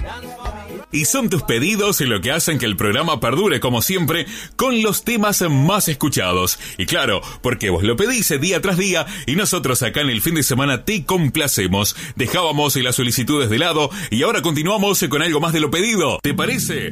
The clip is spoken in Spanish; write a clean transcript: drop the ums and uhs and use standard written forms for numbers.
Y son tus pedidos lo que hacen que el programa perdure como siempre con los temas más escuchados. Y claro, porque vos lo pedís día tras día y nosotros acá en el fin de semana te complacemos. Dejábamos las solicitudes de lado y ahora continuamos con algo más de lo pedido. ¿Te parece?